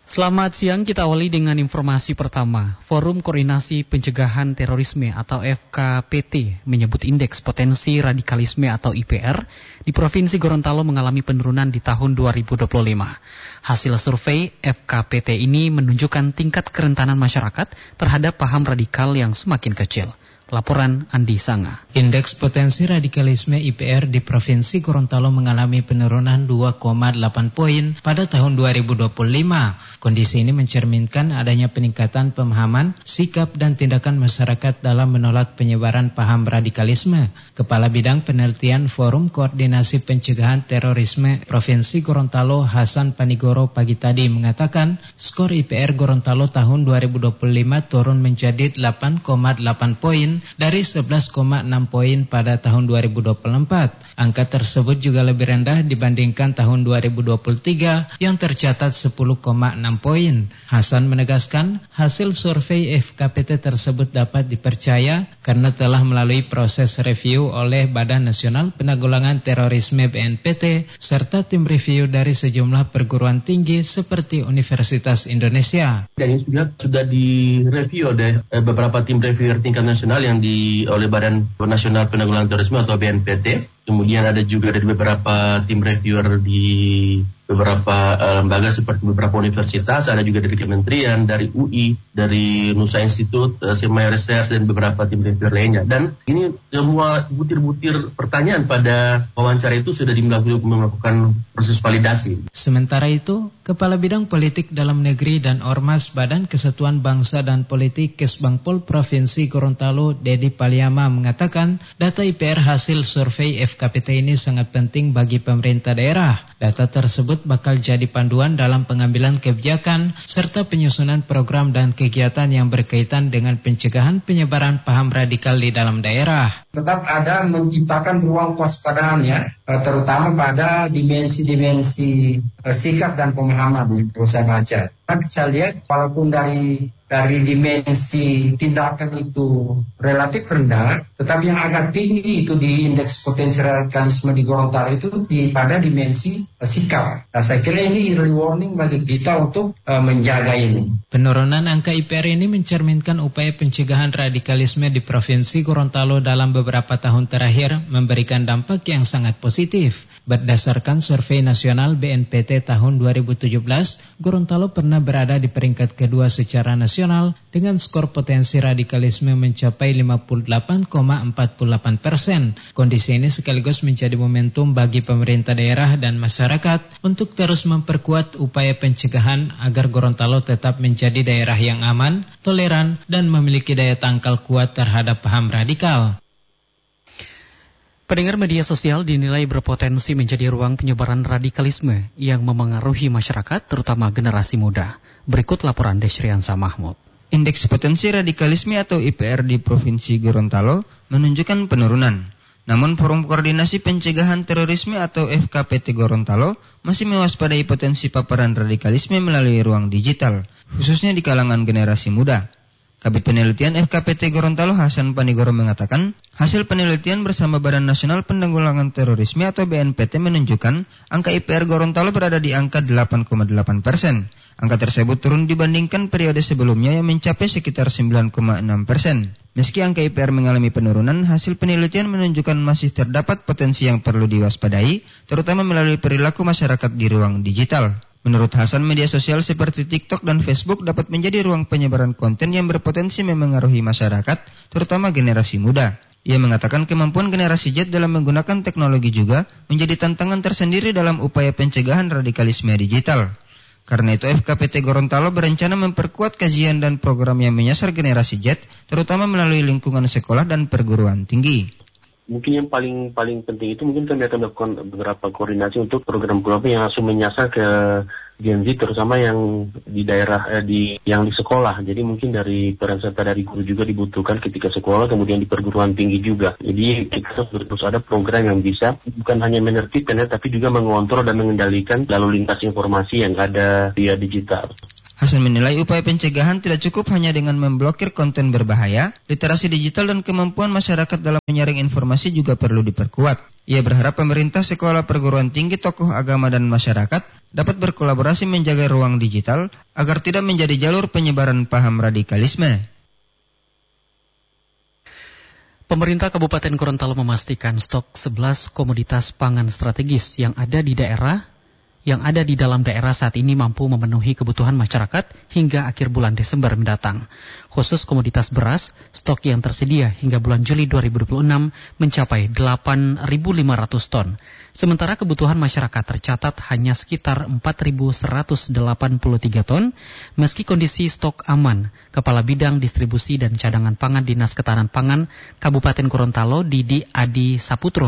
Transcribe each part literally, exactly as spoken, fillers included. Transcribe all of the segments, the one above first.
Selamat siang, kita awali dengan informasi pertama. Forum Koordinasi Pencegahan Terorisme atau F K P T menyebut indeks potensi radikalisme atau I P R di Provinsi Gorontalo mengalami penurunan di tahun dua ribu dua puluh lima. Hasil survei F K P T ini menunjukkan tingkat kerentanan masyarakat terhadap paham radikal yang semakin kecil. Laporan Andi Sanga. Indeks potensi radikalisme I P R di Provinsi Gorontalo mengalami penurunan dua koma delapan poin pada tahun dua ribu dua puluh lima. Kondisi ini mencerminkan adanya peningkatan pemahaman, sikap dan tindakan masyarakat dalam menolak penyebaran paham radikalisme. Kepala Bidang Penelitian Forum Koordinasi Pencegahan Terorisme Provinsi Gorontalo Hasan Panigoro pagi tadi mengatakan skor I P R Gorontalo tahun dua ribu dua puluh lima turun menjadi delapan koma delapan poin dari sebelas koma enam poin pada tahun dua ribu dua puluh empat. Angka tersebut juga lebih rendah dibandingkan tahun dua ribu dua puluh tiga yang tercatat sepuluh koma enam poin. Hasan menegaskan hasil survei F K P T tersebut dapat dipercaya karena telah melalui proses review oleh Badan Nasional Penanggulangan Terorisme B N P T serta tim review dari sejumlah perguruan tinggi seperti Universitas Indonesia. Dan ini sudah sudah direview oleh beberapa tim reviewer tingkat nasional yang di oleh Badan Nasional Penanggulangan Terorisme atau B N P T. Kemudian ada juga dari beberapa tim reviewer di beberapa uh, lembaga seperti beberapa universitas, ada juga dari kementerian, dari U I, dari Nusa Institute, uh, Semai Research dan beberapa tim reviewer lainnya. Dan ini semua butir-butir pertanyaan pada wawancara itu sudah melakukan proses validasi. Sementara itu, Kepala Bidang Politik Dalam Negeri dan Ormas Badan Kesatuan Bangsa dan Politik Kesbangpol Provinsi Gorontalo Dedi Paliama mengatakan data I P R hasil survei F K P T ini sangat penting bagi pemerintah daerah. Data tersebut bakal jadi panduan dalam pengambilan kebijakan serta penyusunan program dan kegiatan yang berkaitan dengan pencegahan penyebaran paham radikal di dalam daerah. Tetap ada menciptakan ruang kewaspadaan ya, terutama pada dimensi-dimensi sikap dan pemahaman yang saya baca. Saya lihat walaupun dari dari dimensi tindakan itu relatif rendah, tetapi yang agak tinggi itu di indeks potensi radikalisme di Gorontalo itu di pada dimensi uh, sikap. Nah, saya kira ini early warning bagi kita untuk uh, menjaga ini. Penurunan angka I P R ini mencerminkan upaya pencegahan radikalisme di Provinsi Gorontalo dalam beberapa tahun terakhir memberikan dampak yang sangat positif. Berdasarkan survei nasional B N P T tahun dua ribu tujuh belas, Gorontalo pernah berada di peringkat kedua secara nasional dengan skor potensi radikalisme mencapai lima puluh delapan koma empat puluh delapan persen. Kondisi ini sekaligus menjadi momentum bagi pemerintah daerah dan masyarakat untuk terus memperkuat upaya pencegahan agar Gorontalo tetap menjadi daerah yang aman, toleran, dan memiliki daya tangkal kuat terhadap paham radikal. Pendengar, media sosial dinilai berpotensi menjadi ruang penyebaran radikalisme yang memengaruhi masyarakat, terutama generasi muda. Berikut laporan Desriansa Mahmud. Indeks potensi radikalisme atau I P R di Provinsi Gorontalo menunjukkan penurunan. Namun Forum Koordinasi Pencegahan Terorisme atau F K P T Gorontalo masih mewaspadai potensi paparan radikalisme melalui ruang digital, khususnya di kalangan generasi muda. Kabid Penelitian F K P T Gorontalo Hasan Panigoro mengatakan, hasil penelitian bersama Badan Nasional Penanggulangan Terorisme atau B N P T menunjukkan angka I P R Gorontalo berada di angka delapan koma delapan persen. Angka tersebut turun dibandingkan periode sebelumnya yang mencapai sekitar sembilan koma enam persen. Meski angka I P R mengalami penurunan, hasil penelitian menunjukkan masih terdapat potensi yang perlu diwaspadai, terutama melalui perilaku masyarakat di ruang digital. Menurut Hasan, media sosial seperti TikTok dan Facebook dapat menjadi ruang penyebaran konten yang berpotensi memengaruhi masyarakat, terutama generasi muda. Ia mengatakan kemampuan generasi Z dalam menggunakan teknologi juga menjadi tantangan tersendiri dalam upaya pencegahan radikalisme digital. Karena itu F K P T Gorontalo berencana memperkuat kajian dan program yang menyasar generasi Z, terutama melalui lingkungan sekolah dan perguruan tinggi. Mungkin yang paling paling penting itu mungkin kami akan melakukan beberapa koordinasi untuk program-program yang langsung menyasar ke Gen Z, terutama yang di daerah eh, di yang di sekolah. Jadi mungkin dari peran serta dari guru juga dibutuhkan ketika sekolah, kemudian di perguruan tinggi juga. Jadi kita terus ada program yang bisa bukan hanya menertibkan ya, tapi juga mengontrol dan mengendalikan lalu lintas informasi yang ada via digital. Hasan menilai upaya pencegahan tidak cukup hanya dengan memblokir konten berbahaya, literasi digital dan kemampuan masyarakat dalam menyaring informasi juga perlu diperkuat. Ia berharap pemerintah, sekolah, perguruan tinggi, tokoh agama dan masyarakat dapat berkolaborasi menjaga ruang digital agar tidak menjadi jalur penyebaran paham radikalisme. Pemerintah Kabupaten Gorontalo memastikan stok sebelas komoditas pangan strategis yang ada di daerah yang ada di dalam daerah saat ini mampu memenuhi kebutuhan masyarakat hingga akhir bulan Desember mendatang. Khusus komoditas beras, stok yang tersedia hingga bulan Juli dua ribu dua puluh enam mencapai delapan ribu lima ratus ton. Sementara kebutuhan masyarakat tercatat hanya sekitar empat ribu seratus delapan puluh tiga ton. Meski kondisi stok aman, Kepala Bidang Distribusi dan Cadangan Pangan Dinas Ketahanan Pangan Kabupaten Gorontalo, Didi Adi Saputro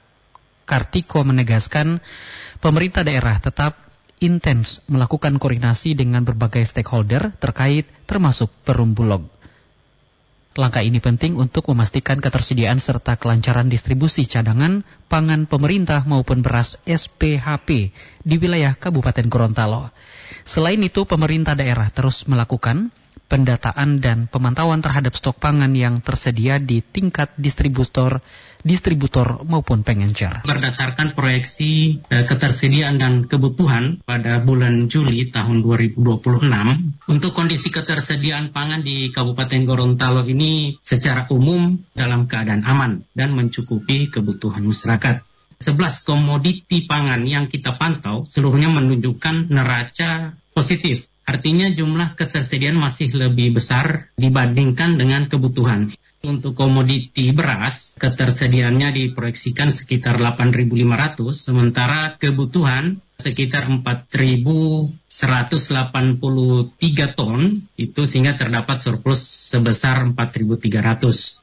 Kartiko menegaskan pemerintah daerah tetap intens melakukan koordinasi dengan berbagai stakeholder terkait termasuk Perum Bulog. Langkah ini penting untuk memastikan ketersediaan serta kelancaran distribusi cadangan pangan pemerintah maupun beras S P H P di wilayah Kabupaten Gorontalo. Selain itu, pemerintah daerah terus melakukan pendataan dan pemantauan terhadap stok pangan yang tersedia di tingkat distributor, distributor maupun pengencer. Berdasarkan proyeksi eh, ketersediaan dan kebutuhan pada bulan Juli tahun dua ribu dua puluh enam, untuk kondisi ketersediaan pangan di Kabupaten Gorontalo ini secara umum dalam keadaan aman dan mencukupi kebutuhan masyarakat. sebelas komoditi pangan yang kita pantau seluruhnya menunjukkan neraca positif. Artinya jumlah ketersediaan masih lebih besar dibandingkan dengan kebutuhan. Untuk komoditi beras, ketersediaannya diproyeksikan sekitar delapan ribu lima ratus, sementara kebutuhan sekitar empat ribu seratus delapan puluh tiga ton, itu sehingga terdapat surplus sebesar empat ribu tiga ratus.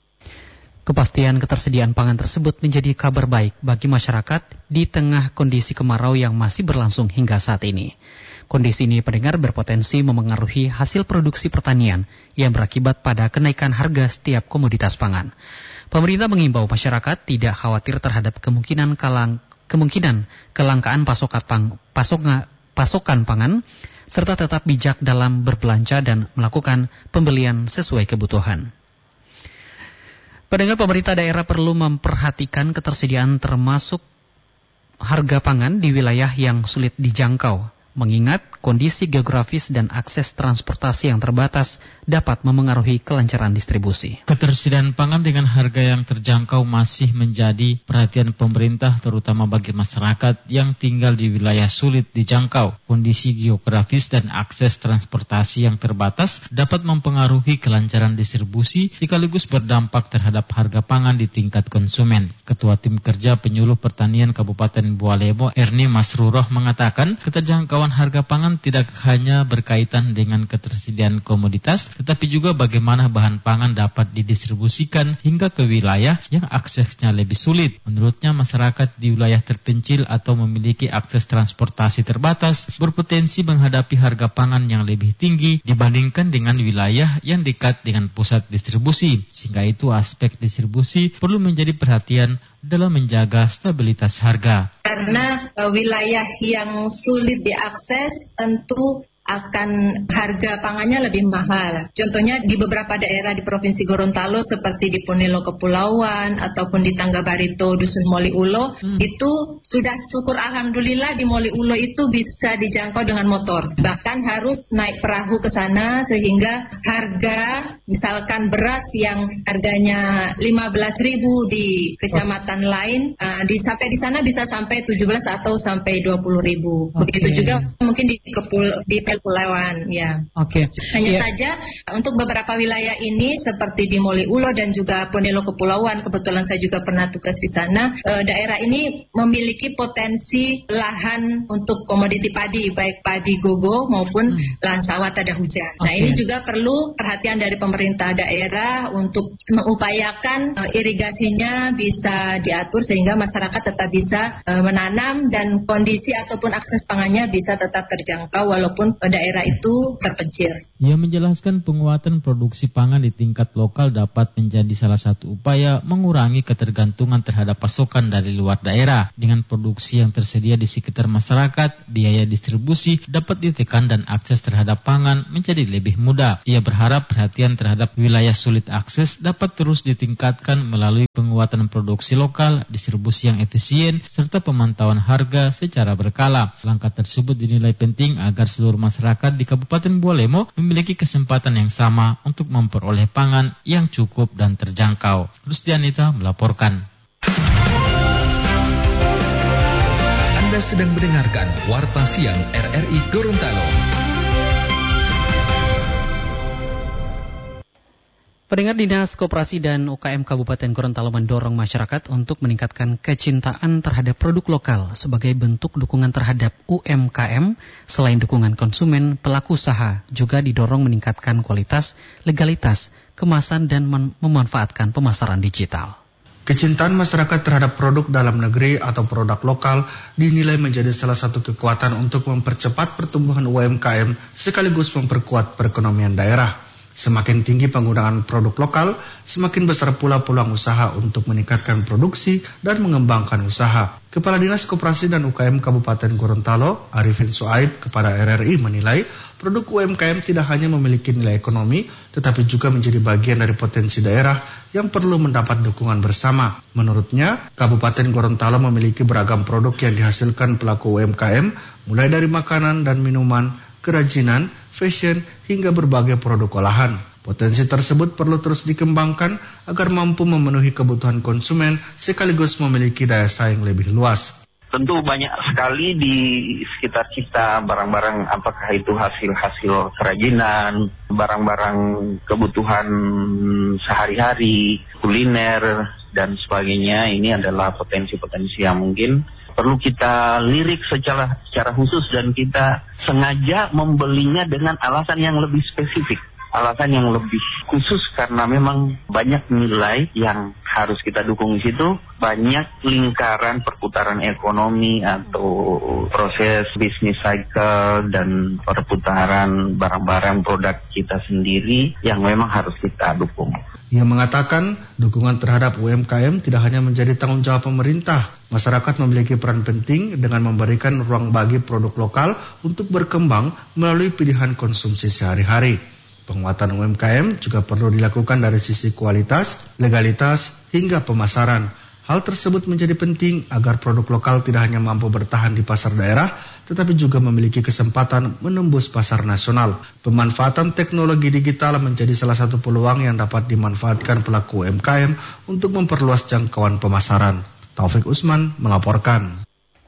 Kepastian ketersediaan pangan tersebut menjadi kabar baik bagi masyarakat di tengah kondisi kemarau yang masih berlangsung hingga saat ini. Kondisi ini pendengar berpotensi memengaruhi hasil produksi pertanian yang berakibat pada kenaikan harga setiap komoditas pangan. Pemerintah mengimbau masyarakat tidak khawatir terhadap kemungkinan kalang, kemungkinan kelangkaan pasokan, pang, pasokan, pasokan pangan, serta tetap bijak dalam berbelanja dan melakukan pembelian sesuai kebutuhan. Pendengar, pemerintah daerah perlu memperhatikan ketersediaan termasuk harga pangan di wilayah yang sulit dijangkau, mengingat kondisi geografis dan akses transportasi yang terbatas dapat memengaruhi kelancaran distribusi. Ketersediaan pangan dengan harga yang terjangkau masih menjadi perhatian pemerintah, terutama bagi masyarakat yang tinggal di wilayah sulit dijangkau. Kondisi geografis dan akses transportasi yang terbatas dapat mempengaruhi kelancaran distribusi sekaligus berdampak terhadap harga pangan di tingkat konsumen. Ketua Tim Kerja Penyuluh Pertanian Kabupaten Bualemo, Erni Masruroh, mengatakan keterjangkauan harga pangan tidak hanya berkaitan dengan ketersediaan komoditas, tetapi juga bagaimana bahan pangan dapat didistribusikan hingga ke wilayah yang aksesnya lebih sulit. Menurutnya, masyarakat di wilayah terpencil atau memiliki akses transportasi terbatas berpotensi menghadapi harga pangan yang lebih tinggi dibandingkan dengan wilayah yang dekat dengan pusat distribusi. Sehingga itu aspek distribusi perlu menjadi perhatian dalam menjaga stabilitas harga. Karena uh, wilayah yang sulit diakses tentu akan harga pangannya lebih mahal. Contohnya di beberapa daerah di Provinsi Gorontalo seperti di Ponelo Kepulauan ataupun di Tangga Barito, Dusun Moli Ulo, hmm. itu sudah syukur alhamdulillah di Moli Ulo itu bisa dijangkau dengan motor. Bahkan harus naik perahu ke sana sehingga harga misalkan beras yang harganya lima belas ribu di kecamatan oh. lain, uh, di sampai di sana bisa sampai tujuh belas atau sampai dua puluh ribu. Okay. Begitu juga mungkin di Kepul di Kepulauan, ya. Oke. Okay. Hanya yeah. saja untuk beberapa wilayah ini seperti di Moli Ulo dan juga Ponelo Kepulauan, kebetulan saya juga pernah tugas di sana. E, daerah ini memiliki potensi lahan untuk komoditi padi, baik padi gogo maupun hmm. lahan sawah tada hujan. Okay. Nah, ini juga perlu perhatian dari pemerintah daerah untuk mengupayakan e, irigasinya bisa diatur sehingga masyarakat tetap bisa e, menanam dan kondisi ataupun akses pangannya bisa tetap terjangkau walaupun daerah itu terpencil. Ia menjelaskan penguatan produksi pangan di tingkat lokal dapat menjadi salah satu upaya mengurangi ketergantungan terhadap pasokan dari luar daerah. Dengan produksi yang tersedia di sekitar masyarakat, biaya distribusi dapat ditekan dan akses terhadap pangan menjadi lebih mudah. Ia berharap perhatian terhadap wilayah sulit akses dapat terus ditingkatkan melalui penguatan produksi lokal, distribusi yang efisien, serta pemantauan harga secara berkala. Langkah tersebut dinilai penting agar seluruh masyarakat di Kabupaten Bualemo memiliki kesempatan yang sama untuk memperoleh pangan yang cukup dan terjangkau. Rustianita melaporkan. Anda sedang mendengarkan Warta Siang R R I Gorontalo. Pendengar, Dinas Koperasi dan U K M Kabupaten Gorontalo mendorong masyarakat untuk meningkatkan kecintaan terhadap produk lokal sebagai bentuk dukungan terhadap U M K M. Selain dukungan konsumen, pelaku usaha juga didorong meningkatkan kualitas, legalitas, kemasan, dan mem- memanfaatkan pemasaran digital. Kecintaan masyarakat terhadap produk dalam negeri atau produk lokal dinilai menjadi salah satu kekuatan untuk mempercepat pertumbuhan U M K M sekaligus memperkuat perekonomian daerah. Semakin tinggi penggunaan produk lokal, semakin besar pula peluang usaha untuk meningkatkan produksi dan mengembangkan usaha. Kepala Dinas Koperasi dan U K M Kabupaten Gorontalo, Arifin Suaib, kepada R R I menilai produk U M K M tidak hanya memiliki nilai ekonomi, tetapi juga menjadi bagian dari potensi daerah yang perlu mendapat dukungan bersama. Menurutnya, Kabupaten Gorontalo memiliki beragam produk yang dihasilkan pelaku U M K M, mulai dari makanan dan minuman, kerajinan, fashion, hingga berbagai produk olahan. Potensi tersebut perlu terus dikembangkan agar mampu memenuhi kebutuhan konsumen sekaligus memiliki daya saing lebih luas. Tentu banyak sekali di sekitar kita barang-barang, apakah itu hasil-hasil kerajinan, barang-barang kebutuhan sehari-hari, kuliner, dan sebagainya. Ini adalah potensi-potensi yang mungkin perlu kita lirik secara secara khusus dan kita sengaja membelinya dengan alasan yang lebih spesifik, alasan yang lebih khusus karena memang banyak nilai yang harus kita dukung di situ, banyak lingkaran perputaran ekonomi atau proses bisnis cycle dan perputaran barang-barang produk kita sendiri yang memang harus kita dukung. Ia mengatakan dukungan terhadap U M K M tidak hanya menjadi tanggung jawab pemerintah. Masyarakat memiliki peran penting dengan memberikan ruang bagi produk lokal untuk berkembang melalui pilihan konsumsi sehari-hari. Penguatan U M K M juga perlu dilakukan dari sisi kualitas, legalitas, hingga pemasaran. Hal tersebut menjadi penting agar produk lokal tidak hanya mampu bertahan di pasar daerah, tetapi juga memiliki kesempatan menembus pasar nasional. Pemanfaatan teknologi digital menjadi salah satu peluang yang dapat dimanfaatkan pelaku U M K M untuk memperluas jangkauan pemasaran. Taufik Usman melaporkan.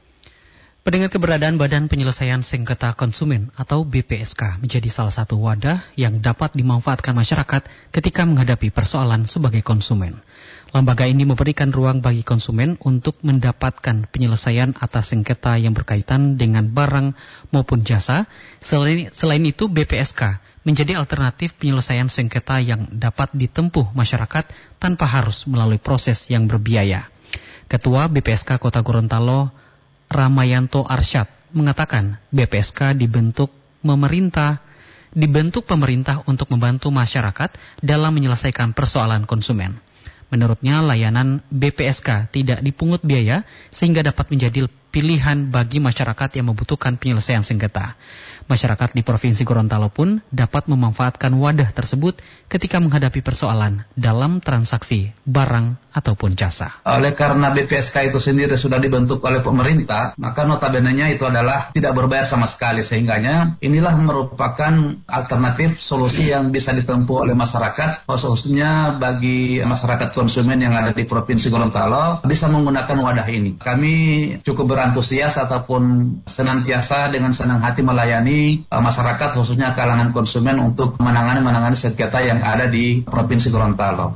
Pendengar, keberadaan Badan Penyelesaian Sengketa Konsumen atau B P S K menjadi salah satu wadah yang dapat dimanfaatkan masyarakat ketika menghadapi persoalan sebagai konsumen. Lembaga ini memberikan ruang bagi konsumen untuk mendapatkan penyelesaian atas sengketa yang berkaitan dengan barang maupun jasa. Selain, selain itu, B P S K menjadi alternatif penyelesaian sengketa yang dapat ditempuh masyarakat tanpa harus melalui proses yang berbiaya. Ketua B P S K Kota Gorontalo, Ramayanto Arsyad, mengatakan B P S K dibentuk pemerintah, dibentuk pemerintah untuk membantu masyarakat dalam menyelesaikan persoalan konsumen. Menurutnya, layanan B P S K tidak dipungut biaya sehingga dapat menjadi pilihan bagi masyarakat yang membutuhkan penyelesaian sengketa. Masyarakat di Provinsi Gorontalo pun dapat memanfaatkan wadah tersebut ketika menghadapi persoalan dalam transaksi barang ataupun jasa. Oleh karena B P S K itu sendiri sudah dibentuk oleh pemerintah, maka notabene-nya itu adalah tidak berbayar sama sekali, sehingganya inilah merupakan alternatif solusi yang bisa ditempuh oleh masyarakat, khususnya bagi masyarakat konsumen yang ada di Provinsi Gorontalo bisa menggunakan wadah ini. Kami cukup berantusias ataupun senantiasa dengan senang hati melayani masyarakat, khususnya kalangan konsumen, untuk menangani-menangani sengketa yang ada di Provinsi Gorontalo.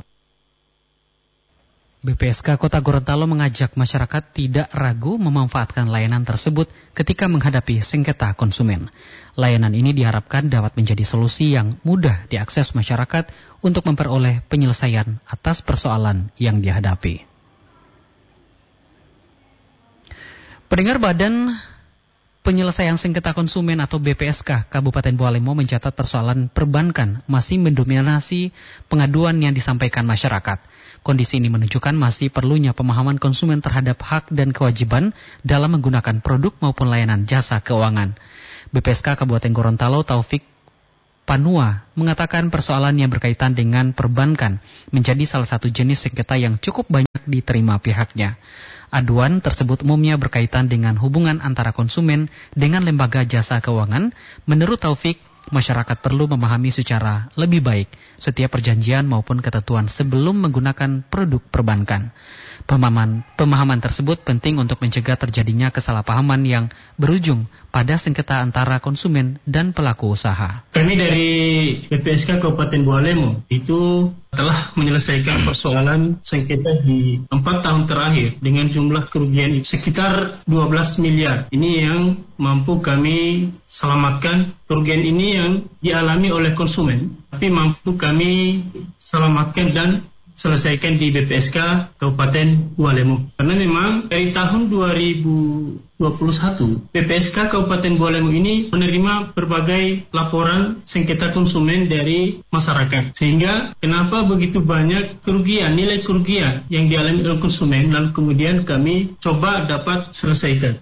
B P S K Kota Gorontalo mengajak masyarakat tidak ragu memanfaatkan layanan tersebut ketika menghadapi sengketa konsumen. Layanan ini diharapkan dapat menjadi solusi yang mudah diakses masyarakat untuk memperoleh penyelesaian atas persoalan yang dihadapi. Pendengar, Badan Penyelesaian Sengketa Konsumen atau B P S K Kabupaten Bualemo mencatat persoalan perbankan masih mendominasi pengaduan yang disampaikan masyarakat. Kondisi ini menunjukkan masih perlunya pemahaman konsumen terhadap hak dan kewajiban dalam menggunakan produk maupun layanan jasa keuangan. B P S K Kabupaten Gorontalo Taufik Panua mengatakan persoalan yang berkaitan dengan perbankan menjadi salah satu jenis sengketa yang cukup banyak diterima pihaknya. Aduan tersebut umumnya berkaitan dengan hubungan antara konsumen dengan lembaga jasa keuangan. Menurut Taufik, masyarakat perlu memahami secara lebih baik setiap perjanjian maupun ketentuan sebelum menggunakan produk perbankan. Pemahaman, pemahaman tersebut penting untuk mencegah terjadinya kesalahpahaman yang berujung pada sengketa antara konsumen dan pelaku usaha. Kami dari B P S K Kabupaten Bualemo itu telah menyelesaikan persoalan sengketa di empat tahun terakhir dengan jumlah kerugian sekitar dua belas miliar. Ini yang mampu kami selamatkan. Kerugian ini yang dialami oleh konsumen, tapi mampu kami selamatkan dan selesaikan di B P S K Kabupaten Bualemo. Karena memang dari tahun dua ribu dua puluh satu B P S K Kabupaten Bualemo ini menerima berbagai laporan sengketa konsumen dari masyarakat. Sehingga kenapa begitu banyak kerugian, nilai kerugian yang dialami oleh konsumen, lalu kemudian kami coba dapat selesaikan.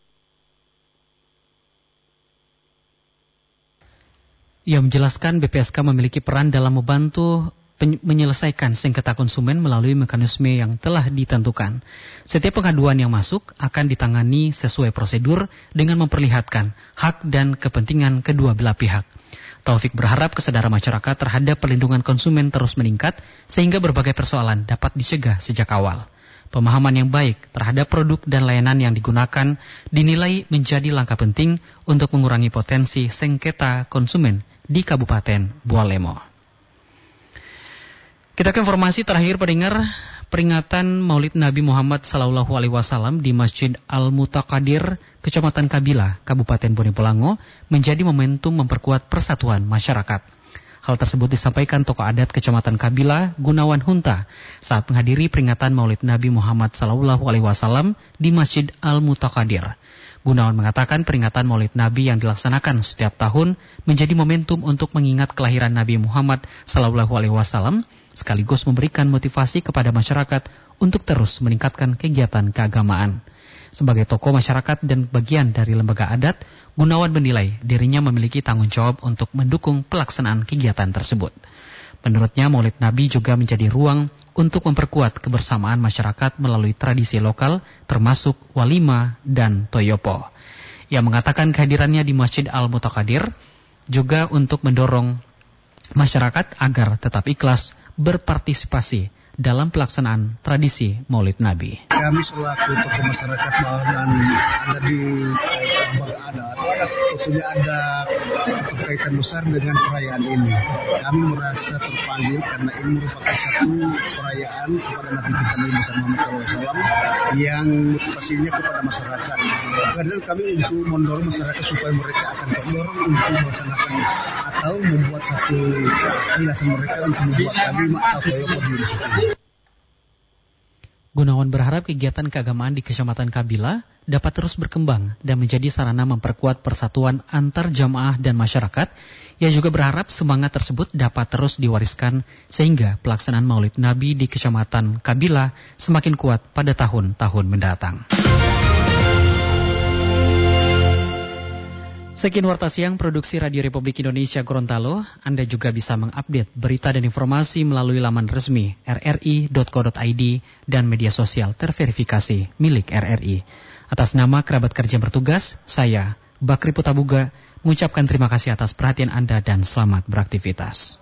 Ia menjelaskan B P S K memiliki peran dalam membantu menyelesaikan sengketa konsumen melalui mekanisme yang telah ditentukan. Setiap pengaduan yang masuk akan ditangani sesuai prosedur dengan memperlihatkan hak dan kepentingan kedua belah pihak. Taufik berharap kesadaran masyarakat terhadap perlindungan konsumen terus meningkat sehingga berbagai persoalan dapat dicegah sejak awal. Pemahaman yang baik terhadap produk dan layanan yang digunakan dinilai menjadi langkah penting untuk mengurangi potensi sengketa konsumen di Kabupaten Bualemo. Kita ke informasi terakhir pendengar, peringatan Maulid Nabi Muhammad Sallallahu Alaihi Wasallam di Masjid Al-Mutaqadir, Kecamatan Kabila, Kabupaten Bone Bolango, menjadi momentum memperkuat persatuan masyarakat. Hal tersebut disampaikan tokoh adat Kecamatan Kabila, Gunawan Hunta, saat menghadiri peringatan Maulid Nabi Muhammad Sallallahu Alaihi Wasallam di Masjid Al-Mutaqadir. Gunawan mengatakan peringatan Maulid Nabi yang dilaksanakan setiap tahun menjadi momentum untuk mengingat kelahiran Nabi Muhammad Sallallahu Alaihi Wasallam, sekaligus memberikan motivasi kepada masyarakat untuk terus meningkatkan kegiatan keagamaan. Sebagai tokoh masyarakat dan bagian dari lembaga adat, Gunawan menilai dirinya memiliki tanggung jawab untuk mendukung pelaksanaan kegiatan tersebut. Menurutnya, Maulid Nabi juga menjadi ruang untuk memperkuat kebersamaan masyarakat melalui tradisi lokal, termasuk walima dan toyopo. Ia mengatakan kehadirannya di Masjid Al-Mutaqadir juga untuk mendorong masyarakat agar tetap ikhlas berpartisipasi dalam pelaksanaan tradisi Maulid Nabi. Kami selaku tokoh masyarakat dan ada di lembaga adat, tentunya ada kaitan besar dengan perayaan ini. Kami merasa terpanggil karena ini merupakan satu perayaan kepada Nabi kita Nabi Muhammad shallallahu alaihi wasallam yang motivasinya kepada masyarakat. Karena kami untuk mendorong masyarakat supaya mereka akan terdorong untuk melaksanakan atau membuat satu keinginan mereka untuk membuat kalimat atau toyopo di situ. Gunawan berharap kegiatan keagamaan di Kecamatan Kabila dapat terus berkembang dan menjadi sarana memperkuat persatuan antar jamaah dan masyarakat. Ia juga berharap semangat tersebut dapat terus diwariskan sehingga pelaksanaan Maulid Nabi di Kecamatan Kabila semakin kuat pada tahun-tahun mendatang. Sekian Warta Siang Produksi Radio Republik Indonesia Gorontalo. Anda juga bisa mengupdate berita dan informasi melalui laman resmi r r i dot co dot i d dan media sosial terverifikasi milik R R I. Atas nama kerabat kerja bertugas, saya Bakri Putabuga mengucapkan terima kasih atas perhatian Anda dan selamat beraktivitas.